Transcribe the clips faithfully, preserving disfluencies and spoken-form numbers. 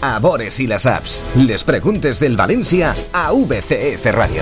a Bores y las apps. Les preguntes del Valencia a V C F Radio.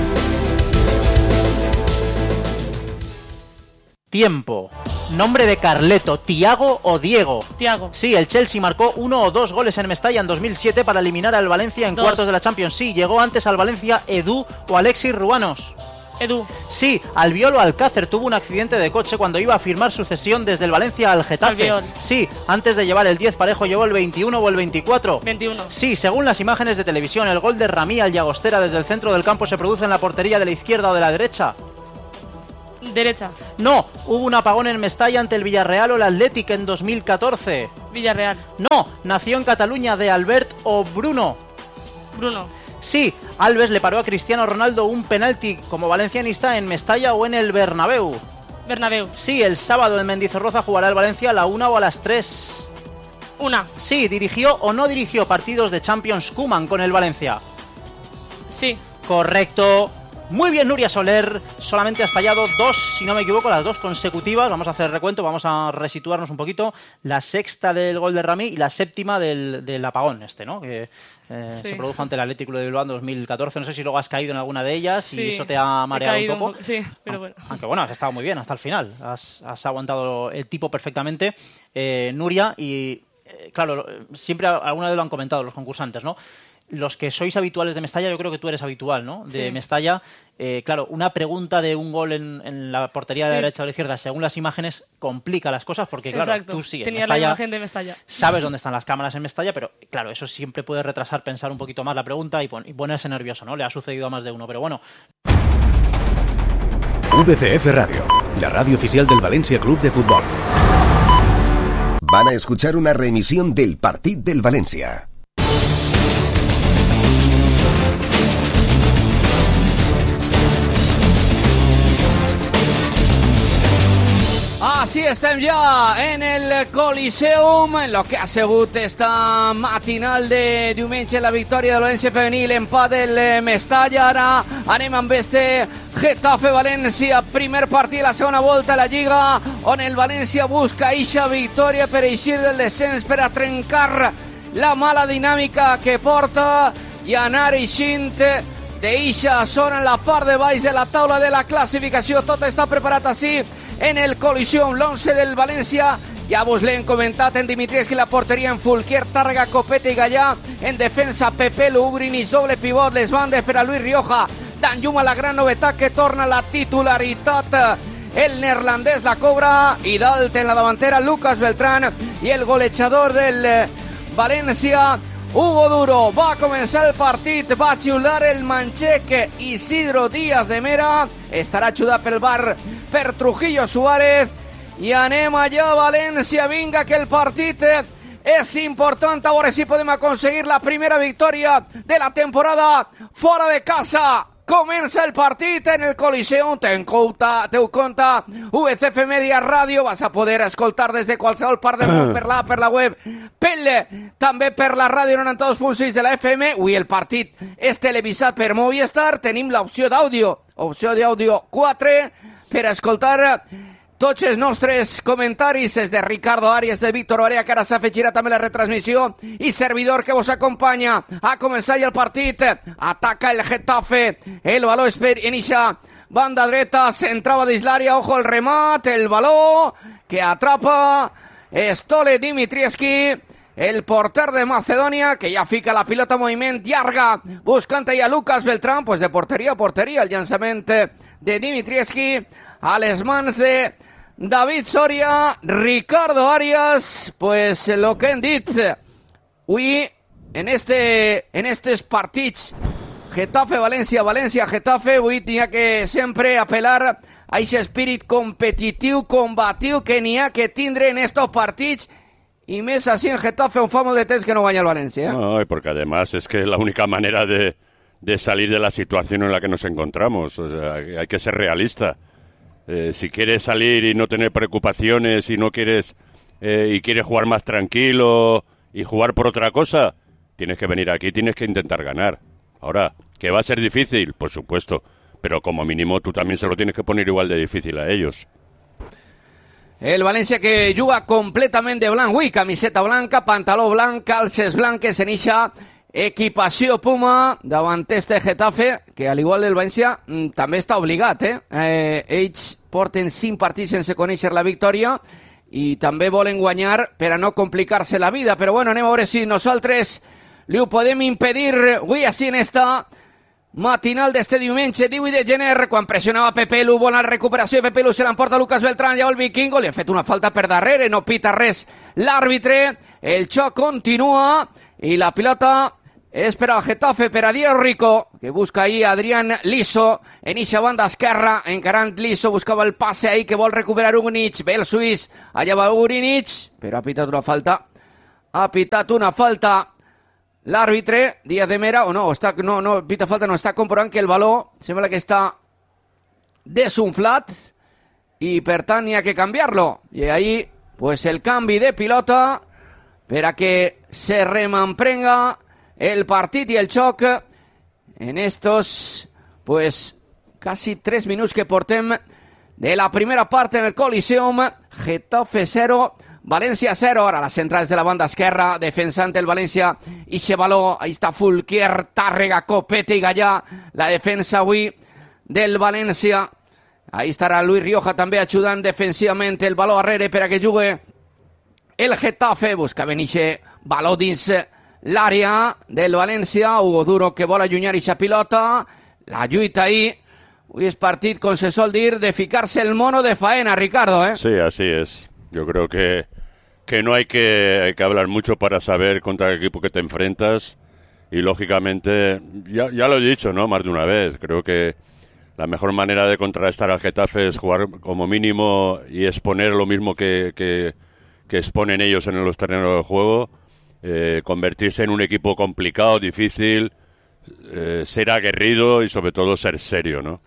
Tiempo. Nombre de Carleto, Tiago o Diego. Tiago. Sí, el Chelsea marcó uno o dos goles en Mestalla en dos mil siete para eliminar al Valencia en dos. cuartos de la Champions. Sí, llegó antes al Valencia Edu o Alexis Ruanos. Edu. Sí, Albiol Alcácer tuvo un accidente de coche cuando iba a firmar su cesión desde el Valencia al Getafe. Albiol. Sí, antes de llevar el diez Parejo llevó el veintiuno o el veinticuatro. veintiuno. Sí, según las imágenes de televisión, el gol de Ramí al Llagostera desde el centro del campo se produce en la portería de la izquierda o de la derecha. Derecha. No, hubo un apagón en Mestalla ante el Villarreal o el Athletic en dos mil catorce. Villarreal. No, nació en Cataluña de Albert o Bruno. Bruno. Sí, Alves le paró a Cristiano Ronaldo un penalti como valencianista en Mestalla o en el Bernabéu. Bernabéu. Sí, el sábado en Mendizorroza jugará el Valencia a la una o a las tres. Una. Sí, dirigió o no dirigió partidos de Champions Koeman con el Valencia. Sí. Correcto. Muy bien, Nuria Soler, solamente has fallado dos, si no me equivoco, las dos consecutivas. Vamos a hacer recuento, vamos a resituarnos un poquito. La sexta del gol de Ramí y la séptima del, del apagón este, ¿no? Que eh, sí. se produjo ante el Atlético de Bilbao en dos mil catorce. No sé si luego has caído en alguna de ellas sí. y eso te ha mareado un poco. Un sí, pero bueno. Aunque bueno, has estado muy bien hasta el final. Has, has aguantado el tipo perfectamente, eh, Nuria, y eh, claro, siempre alguna vez lo han comentado los concursantes, ¿no? Los que sois habituales de Mestalla, yo creo que tú eres habitual, ¿no? De sí. Mestalla, eh, claro, una pregunta de un gol en, en la portería sí. de derecha o de izquierda, según las imágenes, complica las cosas porque, claro, exacto. tú sí, en Tenías Mestalla, la imagen de Mestalla. sabes dónde están las cámaras en Mestalla, pero claro, eso siempre puede retrasar pensar un poquito más la pregunta y, pon, y ponerse nervioso, ¿no? Le ha sucedido a más de uno, pero bueno. V C F Radio, la radio oficial del Valencia Club de Fútbol. Van a escuchar una reemisión del Partit del Valencia. Així estem ja en el Coliseum, en lo que ha sigut esta matinal de diumenge, la victòria del València femenil, empat del Mestalla. Ara anem amb este Getafe-València, primer partit de la segona volta a la Lliga, on el València busca eixa victòria per eixir del descens, per a trencar la mala dinàmica que porta i anar eixint d'eixa zona en la part de baix de la taula de la classificació. Tot està preparat així en el Coliseum, l'once del València. Ja vos l'hem comentat, en Dimitrievski, la porteria en Fulquier, Tàrrega, Copete i Gallà. En defensa, Pepe, Lugrinich, doble pivot, les bandes per a Luis Rioja. Dan Lluma, la gran novetat que torna a la titularitat. El neerlandès la cobra, i dalt en la davantera Lucas Beltrán, i el golejador del València, Hugo Duro. Va començar el partit, va xiular el manxec Isidro Díaz de Mera, estarà ajudat pel bar per Trujillo Suárez, i anem allà a València. Vinga, que el partit és important, a veure si podem aconseguir la primera victòria de la temporada fora de casa. Comença el partit en el Coliseum. Ten compte, teu compte V C F Media Ràdio. Vas a poder escoltar des de qualsevol part del món per l'app, per la web, pel, també per la ràdio noranta-dos punt sis de la F M. Avui el partit és televisat per Movistar. Tenim l'opció d'àudio, opció d'àudio quatre, per escoltar tots els nostres comentaris. És de Ricardo Arias, de Víctor Barea, que ara s'afegirà també la retransmissió, i servidor que vos acompanya. Ha començat ja el partit, ataca el Getafe, el baló és per en ixa banda dreta, s'entrava dins l'àrea, ojo el remat, el baló que atrapa Stole Dimitrievski, el porter de Macedònia, que ja fica la pilota en moviment, llarga, buscant ja Lucas Beltrán, pues de porteria a porteria, el llançament de Dimitrievski a les mans de David Soria. Ricardo Arias, pues lo que hem dit avui en este en estes partits Getafe-València, València-Getafe, avui n'hi ha que sempre apel·lar a aquest espírit competitiu, combatiu que n'hi ha que tindre en estos partits, y més así en Getafe, un famo de temps que no guanya el València. ¿eh? No, porque además es que la única manera de, de salir de la situación en la que nos encontramos, o sea, hay que ser realista. Eh, si quieres salir y no tener preocupaciones y no quieres eh, y quieres jugar más tranquilo y jugar por otra cosa, tienes que venir aquí, tienes que intentar ganar. Ahora, ¿que va a ser difícil? Por supuesto, pero como mínimo tú también se lo tienes que poner igual de difícil a ellos. El València que juga completament de blanc. Ui, camiseta blanca, pantaló blanc, calces blanques, en ixa equipació Puma davant este Getafe, que al igual del València també està obligat, eh? eh ells porten cinc partits sense conèixer la victòria i també volen guanyar per a no complicar-se la vida, però bueno, anem a veure si nosaltres li ho podem impedir avui així en esta matinal d'este diumenge divuit de gener, quan pressionava Pepelu, bona recuperació de Pepelu, se l'emporta Lucas Beltrán, ja el Vikingo, li ha fet una falta per darrere, no pita res l'àrbitre, el xoc continua i la pilota és per al Getafe, per a Diego Rico, que busca ahí a Adrián Liso, en eixa banda esquerra, encarant Liso, buscava el passe ahí que vol recuperar Ugrinic, ve el suís, allà va Ugrinic, però ha pitat una falta, ha pitat una falta l'àrbitre, Díaz de Mera, o no, està, no, no, pita falta, no, està comprovant que el baló sembla que està desunflat i per tant hi ha que canviar-lo. I ahí, pues el canvi de pilota per a que se remamprenga el partit i el xoc en estos, pues, casi tres minuts que portem de la primera part en el Coliseum. Getafe cero, València cero, ara les centrals de la banda esquerra, defensant el València, ixe baló, ahí està Fulquier, Tàrrega, Copete i Gallà, la defensa avui del València, ahí estarà Luis Rioja també ajudant defensivament el baló arrere per a que jugue el Getafe, busca ixe baló dins l'àrea del València, Hugo Duro que vol allunyar ixa pilota, la lluita ahí, avui és partit, com se sol dir, de ficar-se el mono de faena, Ricardo, ¿eh? Sí, así es. Yo creo que, que no hay que, hay que hablar mucho para saber contra el equipo que te enfrentas y, lógicamente, ya, ya lo he dicho, ¿no? Más de una vez. Creo que la mejor manera de contrarrestar al Getafe es jugar como mínimo y exponer lo mismo que, que, que exponen ellos en los terrenos de juego, eh, convertirse en un equipo complicado, difícil, eh, ser aguerrido y, sobre todo, ser serio, ¿no?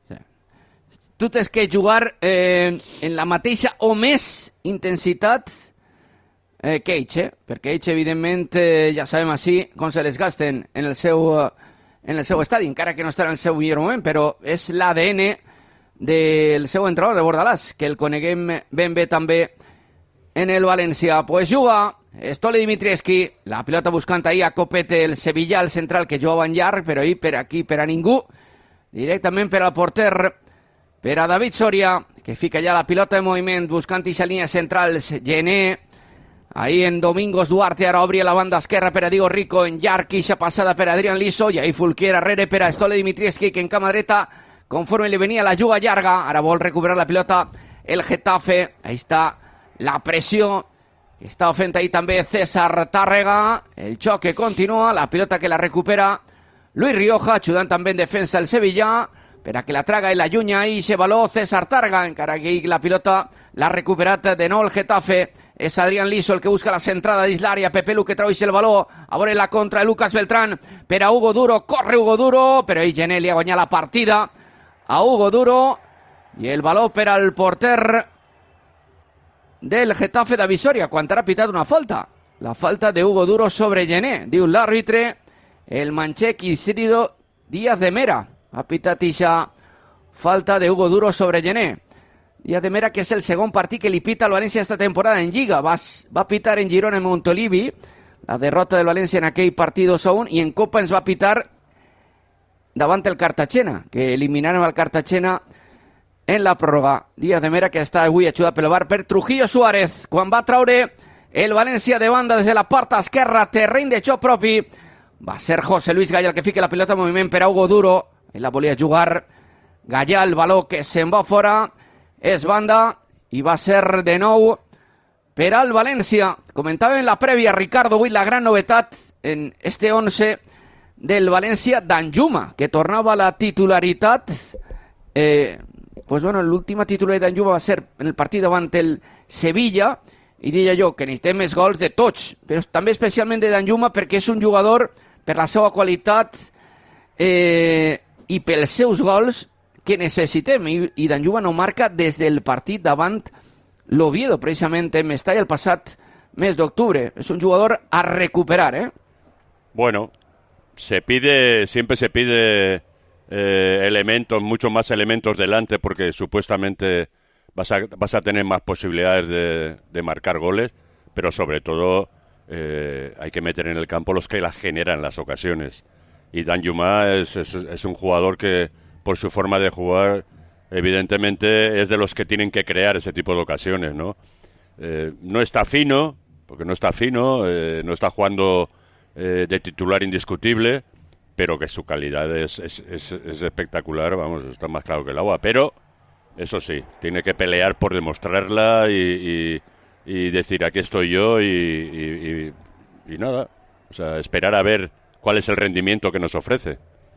Tu tens que jugar eh, en la mateixa o més intensitat eh, que ells, eh? perquè ells, evidentment, eh, ja sabem així com se les gasten en el seu, en el seu estadi, encara que no estarà en el seu millor moment, però és l'A D N del seu entrenador de Bordalàs, que el coneguem ben bé també en el València. Pues juga Stole Dimitrievski, la pilota buscant ahí a Copete, el Sevilla, el central, que jugava en llarg, però ahí per aquí, per a ningú, directament per al porter, per a David Soria, que fica ja la pilota en moviment, buscant ixa línia centrals, Gené, ahí en Domingos Duarte, ara obri a la banda esquerra per a Diego Rico, en llarg, ixa passada per a Adrián Liso, i ahí Fulquier arrere per a Stole Dimitrievski, que en cama dreta, conforme li venia la juga llarga, ara vol recuperar la pilota el Getafe, ahí està la pressió, està fent ahí també César Tàrrega, el xoc que continua, la pilota que la recupera Luis Rioja, ajudant també en defensa el Sevilla, per a que la traga i la llunya i se baló César Tàrrega, encara que la pilota l'ha recuperat de nou el Getafe, és Adrián Liso el que busca la centrada dins l'àrea, Pepelu que trau el baló, a veure la contra de Lucas Beltrán, per a Hugo Duro, corre Hugo Duro, però ell Gené li ha guanyat la partida a Hugo Duro, i el baló per al porter del Getafe de Visoria, quan ha pitat una falta, la falta de Hugo Duro sobre Gené, diu l'àrbitre, el manxec Isidro Díaz de Mera, ha pitat ixa falta de Hugo Duro sobre Gené. Díaz de Mera, que és el segon partit que li pita al València esta temporada en Lliga. Va, va pitar en Girona en Montolivi, la derrota del València en aquell partit dos a un, i en Copa ens va pitar davant el Cartagena, que eliminaron al Cartagena en la pròrroga. Díaz de Mera, que està avui ajudat pel bar per Trujillo Suárez, quan va traure el València de banda des de la part esquerra, terreny de xoc propi, va ser José Luis Gallà el que fica la pilota en moviment per a Hugo Duro, ell la volia jugar, Gallà, el baló que se'n va fora, és banda, i va ser de nou per al València. Comentava en la prèvia, Ricardo, avui la gran novetat en este once del València, Danjuma, que tornava a la titularitat. Eh, pues bueno, l'última titularitat d'Danjuma va ser en el partit davant el Sevilla, i diria jo que necessitem més gols de tots, però també especialment de Danjuma, perquè és un jugador, per la seva qualitat, eh, i pels seus gols que necessitem, i, i Danjuma no marca des del partit davant l'Oviedo, precisament en Mestalla el passat mes d'octubre. És un jugador a recuperar, ¿eh? Bueno, se pide, siempre se pide eh, elementos, muchos más elementos delante, porque supuestamente vas a, vas a tener más posibilidades de, de marcar goles, pero sobre todo eh, hay que meter en el campo los que las generan las ocasiones. Y Danjuma es, es, es un jugador que, por su forma de jugar, evidentemente es de los que tienen que crear ese tipo de ocasiones, ¿no? Eh, no está fino, porque no está fino, eh, no está jugando eh, de titular indiscutible, pero que su calidad es, es, es, es espectacular, vamos, está más claro que el agua. Pero, eso sí, tiene que pelear por demostrarla y, y, y decir, aquí estoy yo y, y, y, y nada, o sea, esperar a ver cuál es el rendimiento que nos ofrece.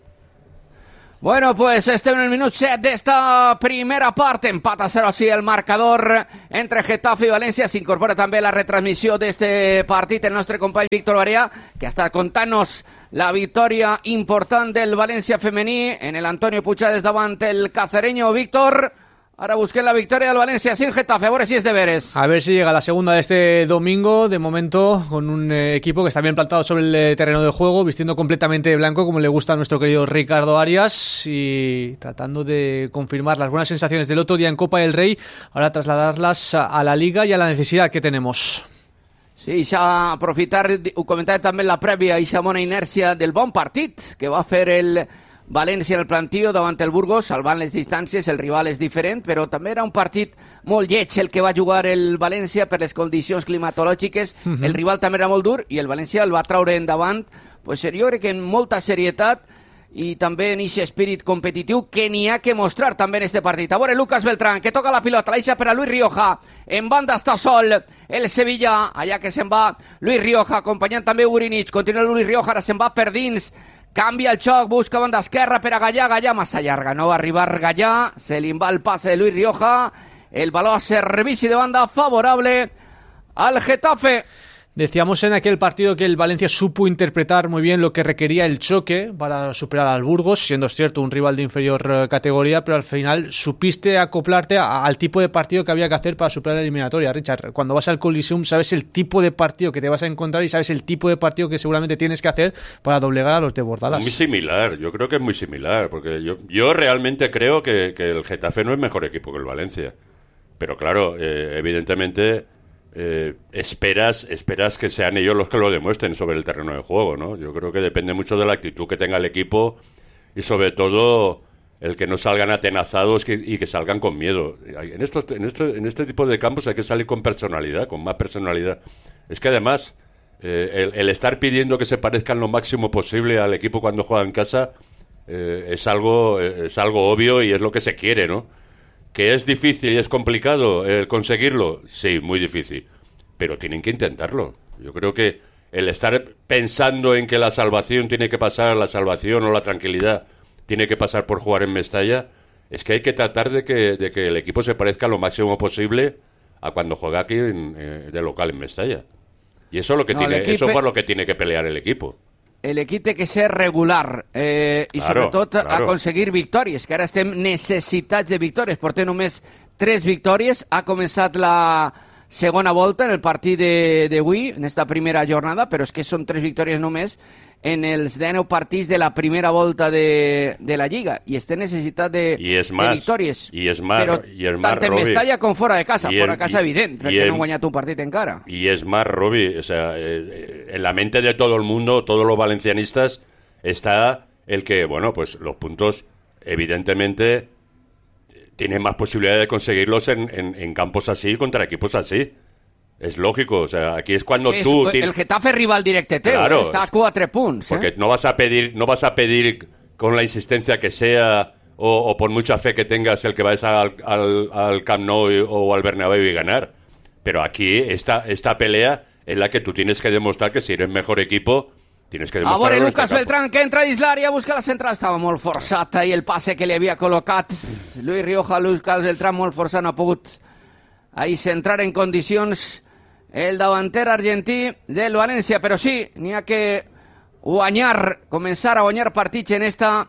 Bueno, pues este en el minut set d'esta primera part, empat a zero així el marcador entre Getafe i València. S'incorpora també la retransmissió d'este partit el nostre company Víctor Barea, que està contant-nos la victòria important del València femení en el Antonio Puigades davant el cacereño. Víctor, ahora busquen la victoria del Valencia sin Getafe, a ver si es deberes. A ver si llega la segunda de este domingo, de momento con un eh, equipo que está bien plantado sobre el eh, terreno de juego, vistiendo completamente de blanco como le gusta a nuestro querido Ricardo Arias y tratando de confirmar las buenas sensaciones del otro día en Copa del Rey, ahora trasladarlas a, a la Liga y a la necesidad que tenemos. Sí, ja aprofitar, ho comentava també en la prèvia, i bona inèrcia del bon partit que va fer el València en el plantío davant el Burgos, salvant les distàncies, el rival és diferent, però també era un partit molt lleig el que va jugar el València per les condicions climatològiques. Uh-huh. El rival també era molt dur i el València el va traure endavant, pues, jo crec que en molta serietat i també en aquest espírit competitiu que n'hi ha que mostrar també en este partit. A veure, Lucas Beltrán, que toca la pilota, la deixa per a Luis Rioja, en banda està sol el Sevilla, allà que se'n va Luis Rioja, acompanyant també Urinich, continua Luis Rioja, ara se'n va per dins, canvia el xoc, busca banda esquerra per a Gallà, Gallà massa llarga, no va arribar Gallà, se li va el passe de Luis Rioja, el baló a servici de banda favorable al Getafe. Decíamos en aquel partido que el Valencia supo interpretar muy bien lo que requería el choque para superar al Burgos, siendo cierto un rival de inferior categoría, pero al final supiste acoplarte a, al tipo de partido que había que hacer para superar la eliminatoria. Richard, cuando vas al Coliseum sabes el tipo de partido que te vas a encontrar y sabes el tipo de partido que seguramente tienes que hacer para doblegar a los de Bordalas. Muy similar, yo creo que es muy similar, porque yo, yo realmente creo que, que el Getafe no es mejor equipo que el Valencia. Pero claro, eh, evidentemente... Eh, esperas esperas que sean ellos los que lo demuestren sobre el terreno de juego, ¿no? Yo creo que depende mucho de la actitud que tenga el equipo y sobre todo el que no salgan atenazados que, y que salgan con miedo. En, estos, en, este, en este tipo de campos hay que salir con personalidad, con más personalidad. Es que además eh, el, el estar pidiendo que se parezcan lo máximo posible al equipo cuando juega en casa eh, es algo es algo obvio y es lo que se quiere, ¿no? ¿Que es difícil y es complicado eh, conseguirlo? Sí, muy difícil. Pero tienen que intentarlo. Yo creo que el estar pensando en que la salvación tiene que pasar, la salvación o la tranquilidad tiene que pasar por jugar en Mestalla, es que hay que tratar de que, de que el equipo se parezca lo máximo posible a cuando juega aquí en, eh, de local en Mestalla. Y eso es lo que no, tiene, eso es por lo que tiene que pelear el equipo. El equip té que ser regular eh, i claro, sobretot claro. aconseguir victòries, que ara estem necessitats de victòries. Portem només tres victòries. Ha començat la segona volta en el partit d'avui, en esta primera jornada, però és que són tres victòries només en els dinou partits de la primera volta de, de la Lliga. I estem necessitat de, más, de victòries. I és más, però i és más, tant en Mestalla com fora de casa. Y fora de casa, y, evident, perquè el, no han guanyat un partit encara. Y es más, Robi, o sea, eh, en la mente de todo el mundo, todos los valencianistas, está el que, bueno, pues los puntos, evidentemente, tienen más posibilidad de conseguirlos en, en, en campos así, contra equipos así. Es lógico, o sea, aquí es cuando es, tú... El Getafe rival directe teu, claro, està a quatre punts. Porque eh? no vas a pedir no vas a pedir con la insistencia que sea o, o por mucha fe que tengas el que vayas al, al, al Camp Nou o al Bernabéu y ganar. Pero aquí esta, esta pelea en la que tú tienes que demostrar que si eres mejor equipo, tienes que demostrar... A veure, Lucas Beltrán, que entra dins l'àrea, busca la central, estava molt forçat ahí el passe que li havia col·locat Luis Rioja. Lucas Beltrán molt forçat, no ha pogut ahí centrar en condicions el davanter argentí del València, però sí, n'hi ha que guanyar, començar a guanyar partits en esta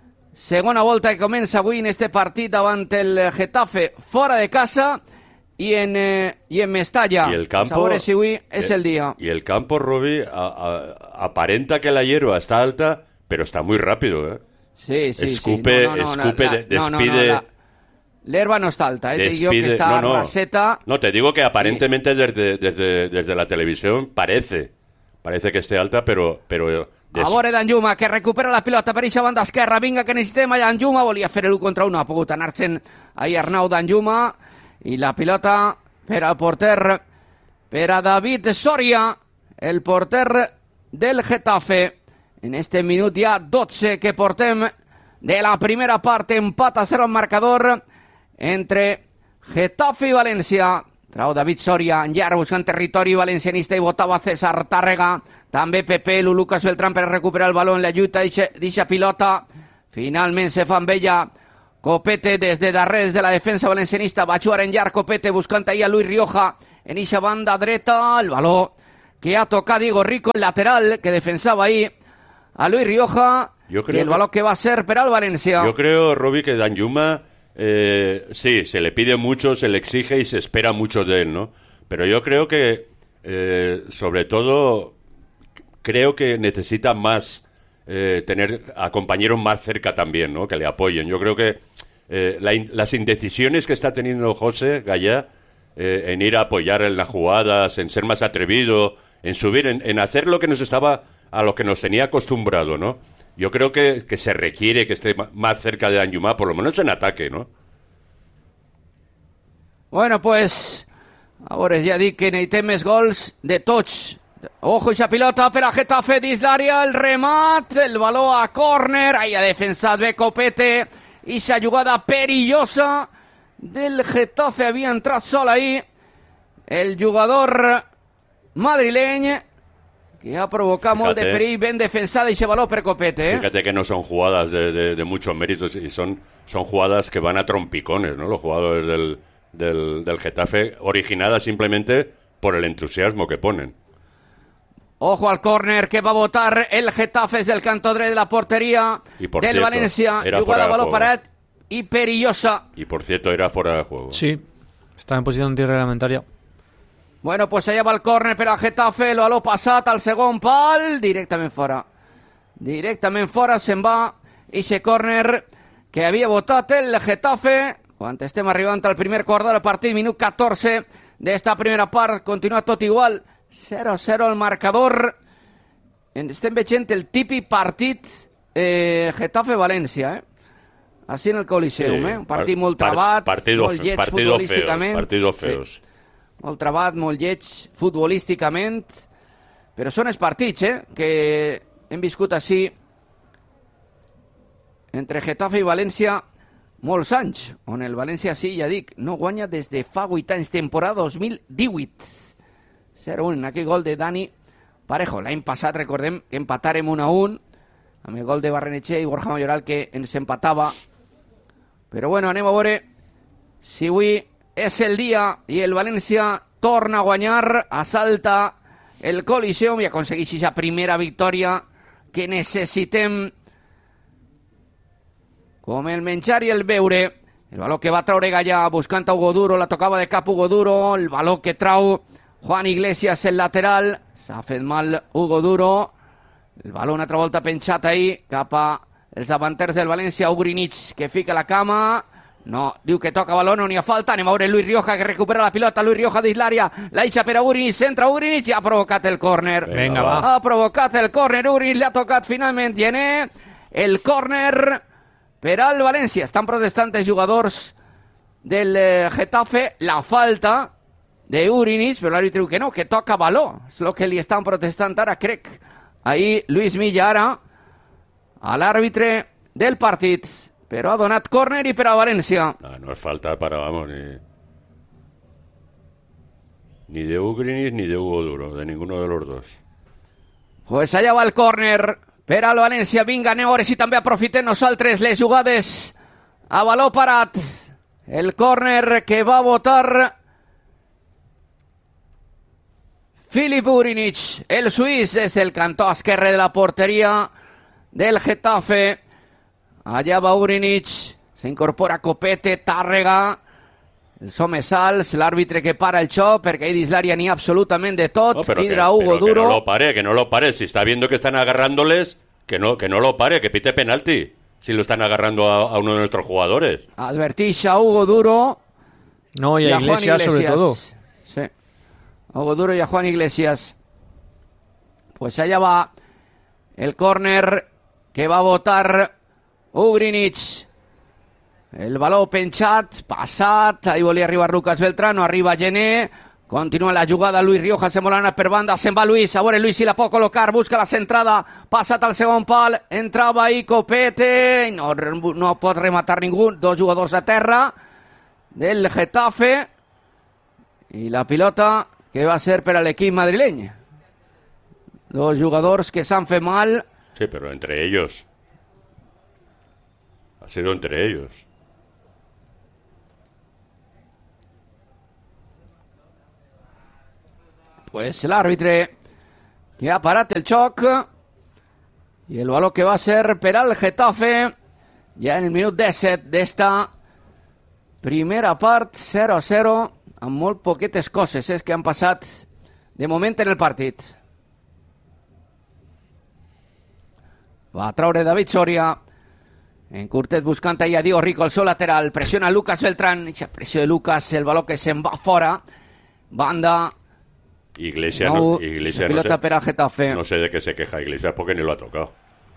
segona volta que comença avui en este partit davant el Getafe fora de casa i en, eh, i en Mestalla. Y el campo, a veure si avui és el, el dia. Y el campo, Robi, a, a, aparenta que la hierba está alta, pero está muy rápido, ¿eh? Sí, sí, escupe, sí. No, no, no, escupe, la, de, no, no, despide... no, la, l'herba no està alta, eh? Te digo Despide- que está no, no. raseta. No, te digo que aparentemente desde, desde, desde la televisión parece, parece que esté alta, pero... pero des- A veure Danjuma, que recupera la pilota per eixa banda esquerra. Vinga, que necessitem a Danjuma. Volia fer el u contra un, no ha pogut anar-se'n ahir Arnau Danjuma. I la pilota per al porter, per a David Soria, el porter del Getafe. En este minut ja dotze que portem de la primera part, empat a zero el marcador entre Getafe i València. Trau David Soria en llarg buscant territori valencianista i votava César Tàrrega. També Pepe, Lu Lucas Beltrán per recuperar el baló en la lluita d'eixa pilota. Finalment se fa amb ella Copete des de darrere de la defensa valencianista. Va jugar en llarg Copete buscant ahí a Luis Rioja en eixa banda dreta. El baló que ha tocat Diego Rico, el lateral que defensava ahí a Luis Rioja. Yo creo Y el que- balón que va a ser per al València. Yo creo, Robbie, que Danjuma, eh, sí, se le pide mucho, se le exige y se espera mucho de él, ¿no? Pero yo creo que, eh, sobre todo, creo que necesita más eh, tener a compañeros más cerca también, ¿no? Que le apoyen. Yo creo que eh, la in- las indecisiones que está teniendo José Gallá eh, en ir a apoyar en las jugadas, en ser más atrevido, en subir, en, en hacer lo que nos estaba, a lo que nos tenía acostumbrado, ¿no? Yo creo que, que se requiere que esté ma- más cerca de Danjuma, por lo menos en ataque, ¿no? Bueno, pues, ahora ya di que necesitem més gols de tots. Ojo, esa pilota per a Getafe dins l'àrea, el remat, el baló a córner, ahí ha defensat bé Copete, esa jugada perillosa del Getafe, havia entrat sol ahí el jugador madrileny, que ha provocat molt de Fíjate. perill, ben defensada ese baló per Copete, eh? Fíjate que no son jugadas de, de, de muchos méritos y son, son jugadas que van a trompicones, ¿no? Los jugadores del, del, del Getafe, originadas simplemente por el entusiasmo que ponen. Ojo al córner que va a votar el Getafe desde el canto dret de la portería Y por del cierto, Valencia. era Jugada fuera de baló juego. parat y perillosa. Y por cierto, era fuera de juego. Sí, está en posición antirreglamentaria. Bueno, pues allà va el córner per al Getafe, el baló passat al segon pal, directament fora. Directament fora se'n va ixe córner que havia votat el Getafe. Quan estem arribant al primer quart del partit, minut catorze d'esta primera part, continua tot igual, zero a zero el marcador. Estem veient el típic partit eh, Getafe-València, eh? Així en el Coliseum, eh? Un partit molt Par- trabat, partido, molt lleig partido feos, futbolísticament. partidos Sí. feos. Molt trabat, molt lleig futbolísticament, però són els partits eh, que hem viscut així entre Getafe i València molts anys, on el València, sí, ja dic, no guanya des de fa vuit anys, temporada dos mil divuit. zero a un, en aquell gol de Dani Parejo. L'any passat, recordem, que empatàrem un a un, amb el gol de Barrenetxer i Borja Mayoral, que ens empatava. Però bueno, anem a veure si avui és el dia i el València torna a guanyar, assalta el Coliseum i aconsegueix aquesta primera victòria que necessitem com el menjar i el beure. El baló que va traure Gallà buscant a Hugo Duro, la tocava de cap Hugo Duro, el baló que trau Juan Iglesias, el lateral, s'ha fet mal Hugo Duro, el baló una altra volta penjat ahí cap a els davanters del València, Ugrinich que fica la cama, no, diu que toca baló, no n'hi ha falta, anem a veure Luis Rioja que recupera la pilota, Luis Rioja dins l'àrea, la eixa per a Ugrinich, centra Ugrinich i ha provocat el córner. Venga, va. Ha provocat el córner, Ugrinich li ha tocat finalment Gené, el córner per al València. Estan protestant els jugadors del eh, Getafe la falta de Ugrinich, però l'àrbitre diu que no, que toca baló. És el que li estan protestant ara, crec. Ahí Luis Milla ara a l'àrbitre del partit, però ha donat córner i per a València. No, no es falta para, vamos, ni... Ni de Ugrinich ni de Hugo Duro, de ninguno de los dos. Pues allà va el córner per al València. Vinga, anem a veure si també aprofitem nosaltres les jugades a baló parat. El córner que va votar Filip Ugrinich, el suís, és el cantó esquerre de la porteria del Getafe. Allà va Ugrinich, s'incorpora Copete, Tàrrega, els homes alts, l'àrbitre que para el xoc, perquè ahí dins l'àrea n'hi ha absolutament de tot. No, pero que, Hidra Hugo pero que Duro. no lo pare, que no lo pare. Si está viendo que están agarrándoles, que no, que no lo pare, que pite penalti. si lo están agarrando a, a uno de nuestros jugadores. Advertix a Hugo Duro. No, y a, y a Juan Iglesias, sobre todo. Sí. A Hugo Duro y a Juan Iglesias. Pues allá va el córner que va a votar Ugrinic. El baló penchat, passat, ahí volia arribar Lucas Beltrán, no arriba Gené, continua la jugada Luis Rioja, se molana per banda, se'n va Luis, a veure Luis si la pot col·locar, busca la centrada, passat al segon pal, entrava ahí Copete, no, no pot rematar ningú, dos jugadors a terra del Getafe, i la pilota que va ser per a l'equip madrileny. Dos jugadors que s'han fet mal. Sí, pero entre ellos. Ha sido entre ellos. Pues l'àrbitre que ha parat el xoc i el baló que va ser per al Getafe ja en el minut disset d'esta primera part, zero a zero, amb molt poquetes coses eh, que han passat de moment en el partit. Va a traure David Soria, en curtet buscant ahí a Diego Rico, el seu lateral, pressiona Lucas Beltrán, eixa pressió de Lucas, el baló que se'n va fora, banda. Iglesias no, no, Iglesias pilota no sé, per al Getafe. no sé de qué se queja Iglesias porque ni lo ha tocado.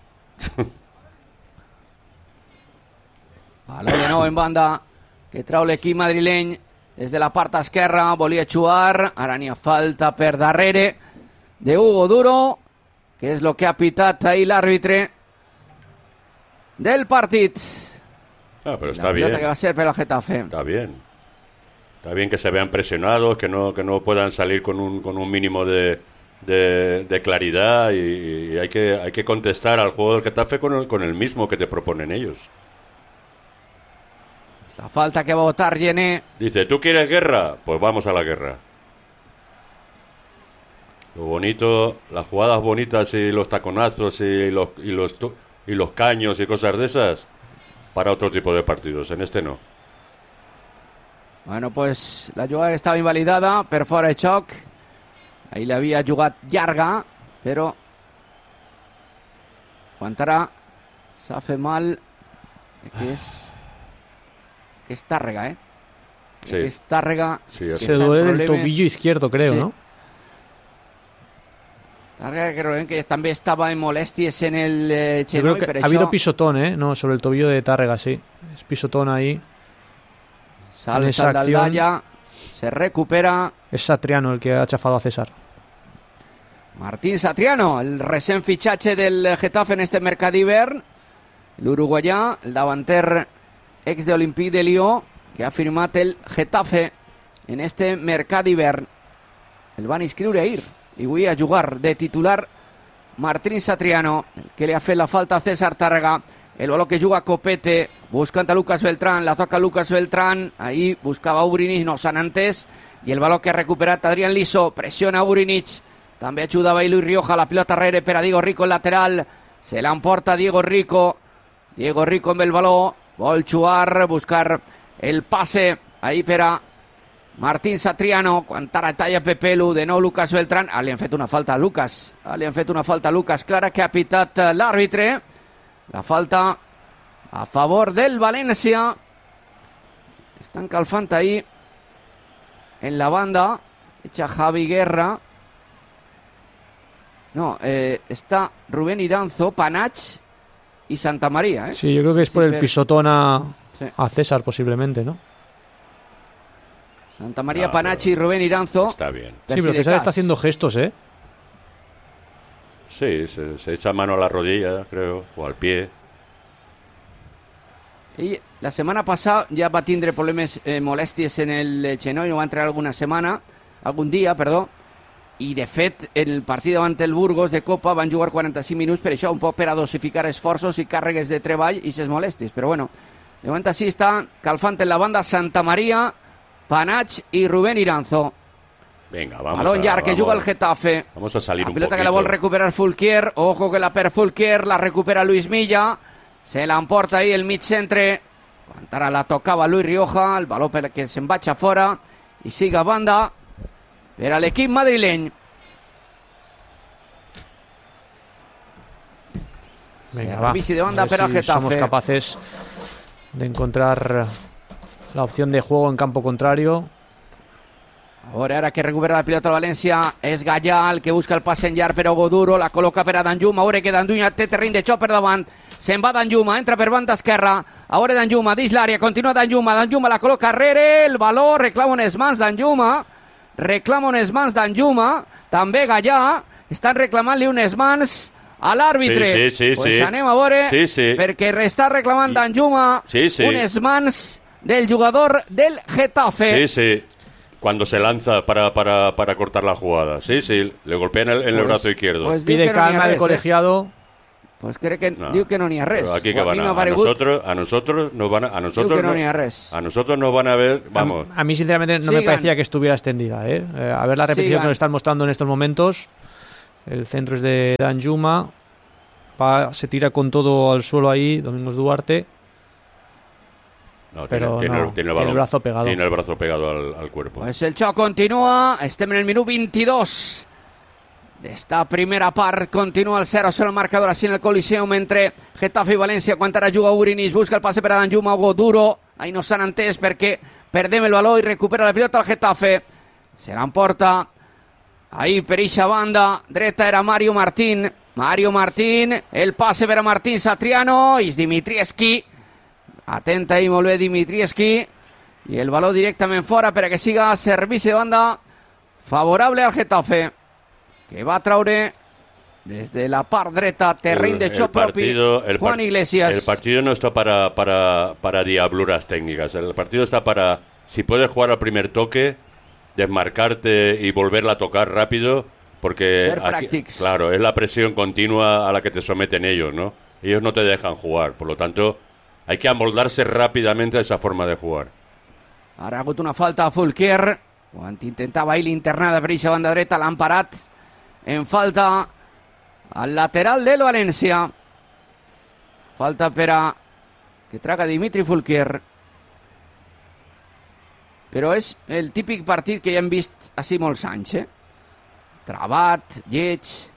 Baló de nou en banda que trau l'equip madrileny des de la part esquerra, volia xuar, ara n'hi ha falta per darrere de Hugo Duro, que és el que ha pitat ahí l'àrbitre del partit. Ah, pero está la bien. pilota que va ser per al Getafe. Está bien. Está bien que se vean presionados, que no, que no puedan salir con un, con un mínimo de, de, de claridad y, y hay que, hay que contestar al juego del Getafe con el, con el mismo que te proponen ellos. La falta que va a votar Gené. Dice, ¿tú quieres guerra? Pues vamos a la guerra. Lo bonito, las jugadas bonitas y los taconazos y los, y los, y los caños y cosas de esas, para otro tipo de partidos. En este no. Bueno, pues la jugada estava invalidada per fora de xoc. Ahí l'havia jugat llarga, però aguantarà. S'ha fet mal. Que és... que és Tàrrega, eh? Sí. Que és Tàrrega. Sí, que sí. Se està en duele del problemes. tobillo izquierdo, creo, Sí. ¿no? Tàrrega, creo que també estava en molèsties en el eh, Yo genoll, creo que per ha això habido pisotón, ¿eh? No, sobre el tobillo de Tárrega, sí. Es pisotón ahí. sale en esa Saldaldalla, se recupera. Es Satriano el que ha chafado a César. Martín Satriano, el recent fitxatge del Getafe en este mercat d'hivern. L'uruguaià, el davanter ex de Olympique de Lió, que ha firmat el Getafe en este mercat d'hivern. El van inscriure ahir i avui a jugar de titular Martín Satriano, que li ha fet la falta a César Tàrrega. El baló que juga Copete, buscant a Lucas Beltrán, la toca Lucas Beltrán, ahí buscava Ugrinic, no s'han entès, i el baló que ha recuperat Adrián Liso, pressiona Ugrinic, també ajudava ahí Luis Rioja, la pilota darrere per a Diego Rico, el lateral, se l'emporta Diego Rico, Diego Rico amb el baló, vol xuar, buscar el passe, ahí per a Martín Satriano, quan ara talla Pepelu, de nou Lucas Beltrán, ah, li han fet una falta a Lucas, ah, li han fet una falta a Lucas, clara que ha pitat l'àrbitre. La falta a favor del València. Estan calfant ahí en la banda. Echa Javi Guerra. No, eh, está Rubén Iranzo, Panach y Santa María. ¿eh? Sí, yo creo que es por Sí, el pero- pisotón a, Sí. a César, posiblemente, ¿no? Santa María, No, Panach pero- y Rubén Iranzo. Está bien. Sí, pero César está haciendo gestos, ¿eh? Sí, se, se echa mano a la rodilla, creo, o al pie. I la setmana passada ja va tindre problemes, eh, molèsties en el genoll, no va entrar alguna setmana, algun dia, perdó, i de fet el partit davant el Burgos de Copa van jugar quaranta-cinc minuts, per això un poc per a dosificar esforços i càrregues de treball i ses molèsties, però bueno, de moment així està calfant en la banda Santa María, Panach i Rubén Iranzo. Venga, vamos Balón a, llarg que vamos, juga el Getafe. vamos a salir La un pilota poquito. que la vol recuperar Fulquier. Ojo que la per Fulquier, la recupera Luis Milla. Se l'emporta ahí el mig centre. Quan ara la tocava Luis Rioja, el baló per que se'n vaig a fora i siga banda per a l'equip madrileny. Venga, va. Bici de banda A ver per al si Getafe. somos capaces de encontrar la opción de juego en campo contrario. Ahora, ara que recupera la pilota el València és Gallà el que busca el passe en llarg per Hugo Duro, la col·loca per a Danjuma, a veure que Danjuma té terreny de xoc per davant, se'n va Danjuma, entra per banda esquerra, a veure Danjuma dins l'àrea, continua Danjuma, Danjuma la col·loca darrere, el valor, reclama unes mans Danjuma, reclama unes mans Danjuma, també Gallà, estan reclamant-li unes mans a l'àrbitre. Sí, sí, sí, pues sí. anem a veure, sí, sí. perquè està reclamant Danjuma sí, sí. unes mans del jugador del Getafe. Sí, sí. Cuando se lanza para, para, para cortar la jugada. Sí, sí, le golpean el, en el Pues- brazo izquierdo. pues diu Pide que no n'hi ha calma el res, eh? colegiado. Pues crec que No. diu que no n'hi ha res. Pero aquí O que a van mi a, m'ha a paregut nosotros, a nosotros nos van a, a nosotros que no no- n'hi ha res. a nosotros nos van a ver, vamos. A, a mí, sinceramente, no me Sigan. parecía que estuviera extendida. ¿eh? Eh, a ver la repetición Sigan. que nos están mostrando en estos momentos. El centro es de Danjuma. Va, se tira con todo al suelo ahí, Domingos Duarte. No, Pero tiene, no, tiene, tiene balón, el brazo pegado. Tiene el brazo pegado al, al cuerpo. Pues el xoc continua, estem en el minut vint-i-dos d'esta primera part, continua el zero a zero el marcador així en el Coliseum entre Getafe i València, quan ara juga Urinis, busca el passe per a Danjuma, Hugo Duro, ahí no s'han entès perquè perdem el valor i recupera la pilota al Getafe, se l'emporta ahí per eixa banda dreta era Mario Martín, Mario Martín, el passe per a Martín Satriano, i és Dimitrievski, atenta ahí molt bé Dimitrievski, i el valor directament fora per a que siga servici de banda favorable al Getafe, que va traure des de la part dreta terreny de xoc propi el Juan par- Iglesias. El partido no está para, para, para diabluras técnicas. El partido está para, si puedes jugar al primer toque, desmarcarte y volverla a tocar rápido, porque Ser aquí- practics. claro, es la presión continua a la que te someten ellos, ¿no? Ellos no te dejan jugar, por lo tanto, hay que amoldarse rápidamente a esa forma de jugar. Ara ha hagut una falta a Fulquier, quan intentava ahir l'internada per eixa banda dreta, l'han parat en falta al lateral del València. Falta per a que traga Dimitri Fulquier. Però és el típic partit que ja hem vist així molts anys, eh? Trabat, lleig.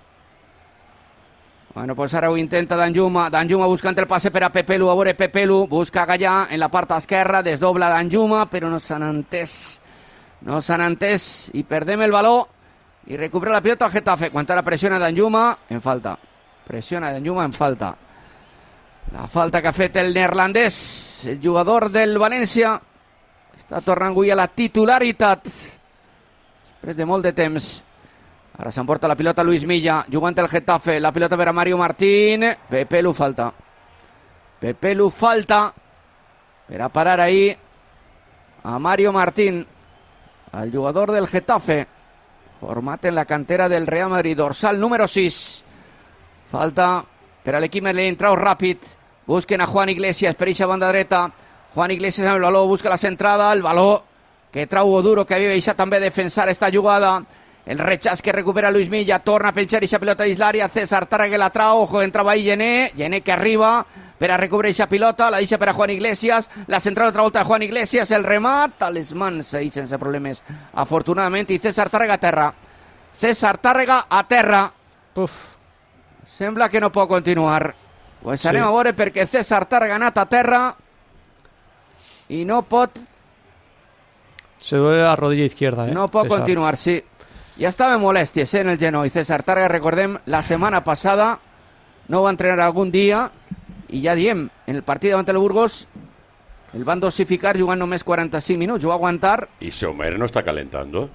Bueno, pues ara ho intenta Danjuma. Danjuma buscant el passe per a Pepelu. A veure, Pepelu busca Gallà en la part esquerra. Desdobla Danjuma, però no s'han entès. No s'han entès i perdem el valor. I recupera la pilota al Getafe. Quan ara pressiona Danjuma, en falta. Pressiona Danjuma, en falta. La falta que ha fet el neerlandès, el jugador del València, està tornant avui a la titularitat després de molt de temps. Ara s'emporta la pilota Luis Milla, jugant el Getafe, la pilota per a Mario Martín, Pepelu falta. Pepelu falta per a parar ahí a Mario Martín, el jugador del Getafe, format en la cantera del Real Madrid, dorsal número sis. Falta per a l'equip madrileny, trau ràpid, busquen a Juan Iglesias per eixa banda dreta, Juan Iglesias amb el valor, busca la centrada, el valor que trau Oduro, que havia deixat també defensar esta jugada, el rechaç que recupera Luis Milla, torna a penjar eixa pilota dins l'àrea, César Tàrrega la trau, ojo, entrava ahí Gené, Gené que arriba per a recobrir eixa pilota, la deixa per a Juan Iglesias, la centrada otra volta a Juan Iglesias, el remat a les mans ahí sense problemes, afortunadament, i César Tàrrega a terra. César Tàrrega a terra. Puf. Sembla que no pot continuar. Pues anem Sí. a veure perquè César Tàrrega ha anat a terra i no pot, Se duele la rodilla izquierda. ¿eh? no pot César. continuar, sí. Ja estava en molèsties eh, en el genoll. César Tàrrega, recordem, la setmana passada no va entrenar algun dia i ja diem, en el partit davant el Burgos el van dosificar jugant només quaranta-cinc minuts, ho va aguantar. ¿Y Sommer no está calentando?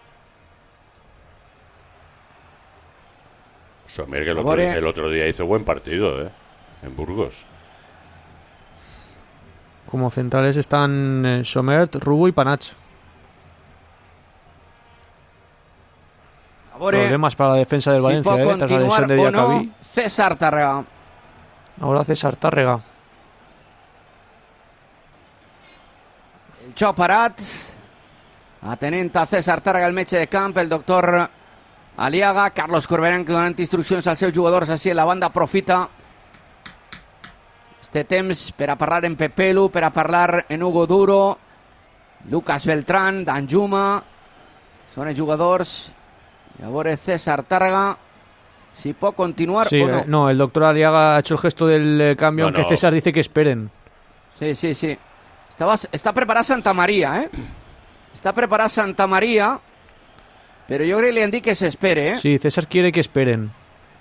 Sommer que el otro, Ahora- el otro día hizo buen partido, ¿eh? En Burgos. Como centrales están eh, Somert, Rubo y Panach. A veure Problemas para la defensa del si Valencia, pot eh, tras la continuar lesión de o no Diacabí. César Tàrrega. Ahora César Tàrrega. El xoc parat, atenent a César Tàrrega, el metge de camp, el doctor Aliaga, Carlos Corberán, que donant instruccions als seus jugadors així, la banda aprofita este temps per a parlar en Pepelu, per a parlar en Hugo Duro, Lucas Beltrán, Danjuma, són els jugadors. I a veure César Tàrrega, si puedo continuar Sí, o no. eh, no, el doctor Aliaga ha hecho el gesto del eh, cambio, No, aunque no. César dice que esperen. Sí, sí, sí. Estaba, está preparada Santa María, ¿eh? Está preparada Santa María, pero yo creo que le han dicho que se espere, ¿eh? Sí, César quiere que esperen.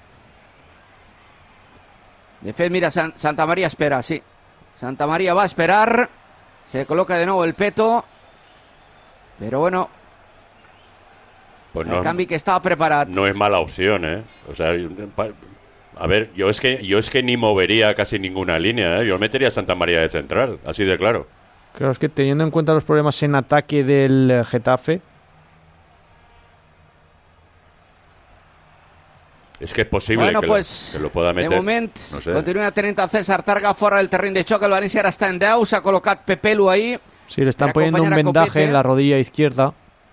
De fe, mira, San- Santa María espera, sí. Santa María va a esperar. Se coloca de nuevo el peto. Pero bueno, Pues el no, cambio que estaba preparado. no es mala opción, ¿eh? O sea, pa- a ver, yo es que yo es que ni movería casi ninguna línea, ¿eh? Yo metería a Santa María de central, así de claro. Claro, es que teniendo en cuenta los problemas en ataque del eh, Getafe, Es que es posible Bueno, que, pues, lo, que lo pueda meter. de moment, no sé. continua tenint a César Targa fora del terreny de xoc. El València ara està en deu. S'ha col·locat Pepelu ahí. sí, le están Para poniendo un acompañar a vendaje Copete. en la rodilla izquierda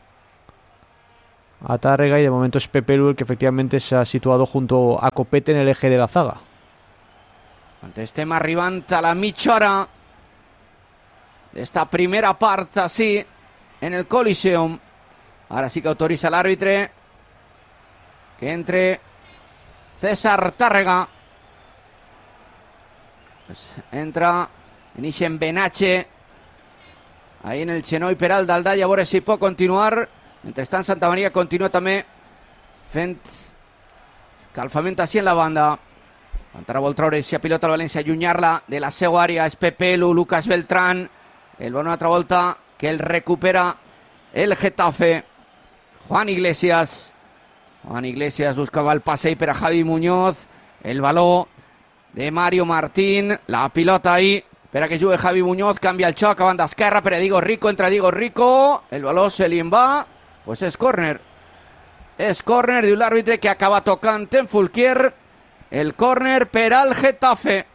a Tárrega, y de momento es Pepelu el que efectivamente se ha situado junto a Copete en el eje de la zaga. Estem arribant a la mitja hora d'esta primera part així en el Coliseum. Ara sí que autoritza l'àrbitre que entre César Tárrega. Pues entra en Ixen Benache ahí en el xenoi per alt d'Aldà, a veure si pot continuar. Mentrestant Santa Maria continua també fent escalfament així en la banda. Encara vol treure aquesta pilota al València, allunyar-la de la seva àrea. És Pepelu, Lucas Beltrán. El balón una altra volta que el recupera el Getafe. Juan Iglesias. Juan Iglesias buscava el passe per a Javi Muñoz. El baló de Mario Martín. La pilota ahí per a que jugui Javi Muñoz. Canvia el xoc a banda esquerra per a Diego Rico. Entra Diego Rico. El baló se li en va. Pues és córner. És córner, diu l'àrbitre, que acaba tocant en Fulquier. El córner per al Getafe.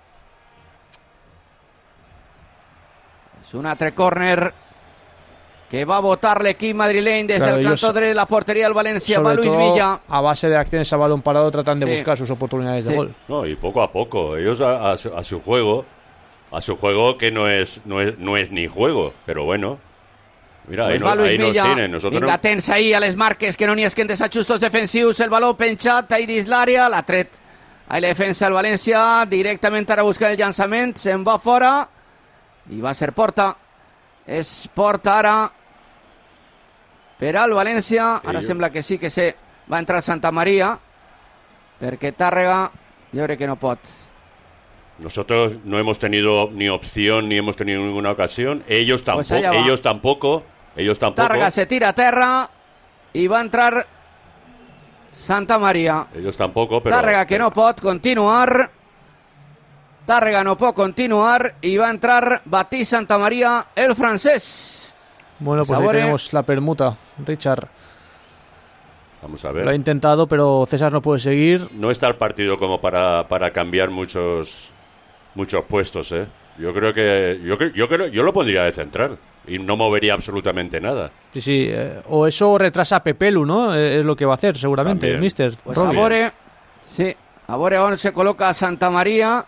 És un altre córner que va a votar l'equip madrileny des Claro, del ellos, cantó dret de la portería del València. Va Sobre Luis todo Villa. a base de acciones a balón parado tratan de Sí. buscar sus oportunidades Sí. de gol. No, y poco a poco. Ellos a, a su, a su juego, a su juego que no es, no es, no es ni juego, pero bueno. Mira, Pues ahí, va no, Luis ahí nos Villa. tienen. Nosotros Vinga, no- atents ahí a les marques, que no n'hi esquen desajustos defensius. El baló penjat ahí dins l'àrea. L'ha tret ahí la defensa del València. Directament ara buscant el llançament. Se'n va fora. I va ser porta. És porta ara per al València. Ara Sí, sembla que sí que se va entrar Santa Maria, perquè Tàrrega jo crec que no pot. Nosotros no hemos tenido ni opción ni hemos tenido ninguna ocasión. Ellos tampoco. Pues allá va. ellos tampoco. Ellos tampoco. Tàrrega se tira a terra i va entrar Santa Maria. Ellos tampoco, pero. Tàrrega que no pot continuar. Tàrrega no pot continuar i va entrar Batí Santa Maria, el francès. Bueno, pues ahí Sabore. tenemos la permuta. Richard Vamos a lo ha ver. intentado, pero César no puede seguir. No está el partido como para, para cambiar muchos muchos puestos, ¿eh? Yo creo que yo cre- yo creo yo lo pondría de central y no movería absolutamente nada. Sí, sí. eh, o eso retrasa a Pepelu, ¿no? Eh, es lo que va a hacer seguramente, También. mister. Pues Robbie. a veure, sí, a veure on se col·loca Santa Maria.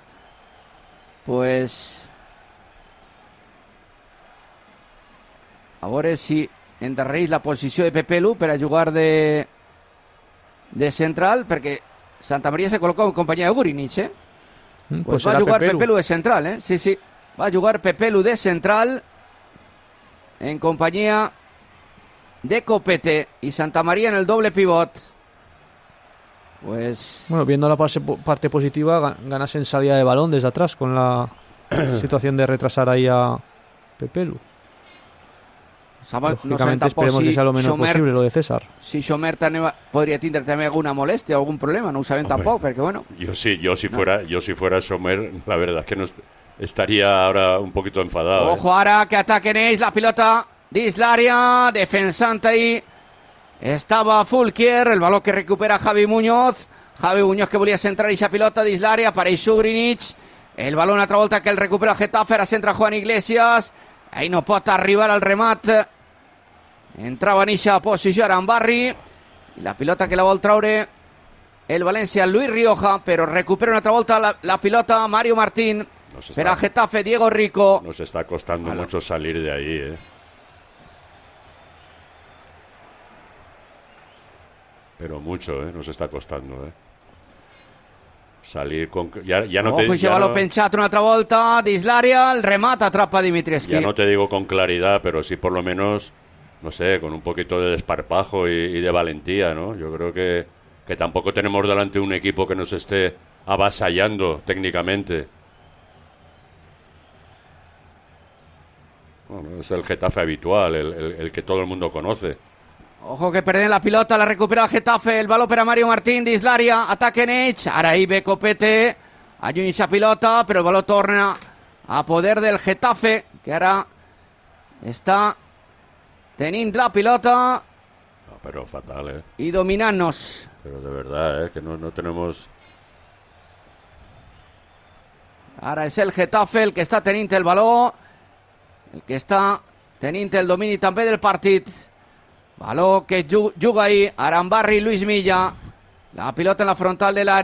Pues a veure si endarrereix la posició de Pepelu per a jugar de de central, perquè Santa Maria se col·loca en companyia de Gurinic, eh? Mm, Pues, Pues va a será jugar Pepelu. Pepelu de central, ¿eh? Sí, sí. Va a jugar Pepelu de central en compañía de Copete y Santa María en el doble pivot. Pues Bueno, viendo la parte, parte positiva, ga- ganas en salida de balón desde atrás con la situación de retrasar ahí a Pepelu. sabe- no sabem Lógicamente tampoc esperemos si que sea lo menos Schomert, posible lo de César. si Schomert també- podria tindre també alguna molèstia o algun problema, no ho sabem Hombre. tampoc, perquè bueno, Yo sí, yo si fuera yo si fuera Sommer, la verdad es que no est- estaría ahora un poquito enfadado. ¿eh? ojo ara que ataquen ells la pilota dins l'àrea, defensant ahí estava Fulquier, el baló que recupera Javi Muñoz, Javi Muñoz que volia centrar aquesta pilota dins l'àrea, apareix Sugrinic, el baló una altra volta que el recupera el Getafe, ara centra Juan Iglesias, ahí no pot arribar al remat, entrava en eixa posició ara en Barri, i la pilota que la vol traure el València, Luis Rioja, però recupera una altra volta la, la pilota Mario Martín, Nos per a está, Getafe, Diego Rico, nos está costando Ala. mucho salir de ahí, ¿eh? Pero mucho, ¿eh? Nos está costando, ¿eh? salir con... Ya, ya no Ojo, te, i se ya va no- lo pensato un'altra volta di Slaria, il remata, atrappa Dimitrievski. ya no te digo con claridad, pero sí por lo menos, no sé, con un poquito de desparpajo y, y de valentía, ¿no? Yo creo que, que tampoco tenemos delante un equipo que nos esté avasallando técnicamente. Bueno, es el Getafe habitual, el, el- el que todo el mundo conoce. Ojo que perden la pilota, la recupera el Getafe, el baló per a Mario Martín di Slaria, ataca Neix, ara hi ve Copete, allunya pilota, però el baló torna a poder del Getafe, que ara està tenint la pilota No, pero fatal, ¿eh? i dominant-nos. Pero de verdad, ¿eh? Que no, no tenemos... Ara és el Getafe el que està tenint el baló, el que està tenint el domini també del partit. Baló que juga ahí Arambarri, Luis Milla. La pilota en la frontal del área.